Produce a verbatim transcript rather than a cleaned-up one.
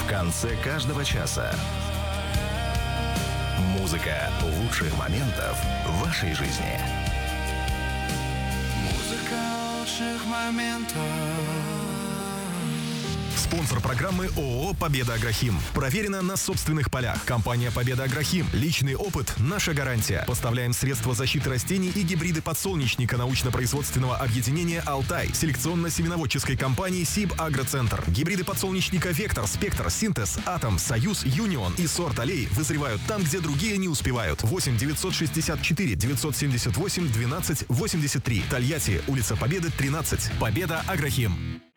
В конце каждого часа музыка лучших моментов вашей жизни. Музыка лучших моментов. Спонсор программы ООО «Победа Агрохим». Проверено на собственных полях. Компания «Победа Агрохим». Личный опыт – наша гарантия. Поставляем средства защиты растений и гибриды подсолнечника научно-производственного объединения «Алтай». Селекционно-семеноводческой компании «Сиб Агроцентр». Гибриды подсолнечника «Вектор», «Спектр», «Синтез», «Атом», «Союз», «Юнион» и «Сорт Аллей» вызревают там, где другие не успевают. восемь девятьсот шестьдесят четыре девятьсот семьдесят восемь двенадцать восемьдесят три. Тольятти, улица Победы, тринадцать. «Победа Агрохим».